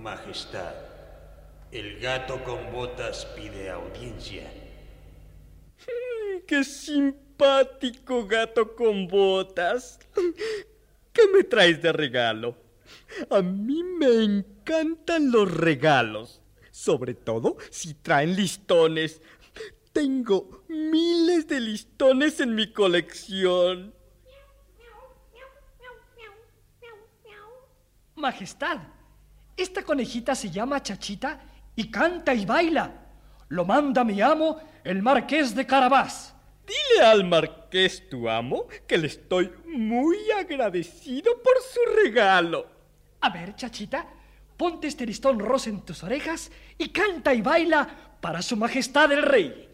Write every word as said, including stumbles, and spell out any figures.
Majestad, el gato con botas pide audiencia. ¡Qué simpático gato con botas! ¿Qué me traes de regalo? A mí me encantan los regalos, sobre todo si traen listones. Tengo miles de listones en mi colección. Majestad, esta conejita se llama Chachita y canta y baila. Lo manda mi amo, el marqués de Carabás. Dile al marqués, tu amo, que le estoy muy agradecido por su regalo. A ver, Chachita, ponte este listón rosa en tus orejas y canta y baila para su majestad el rey.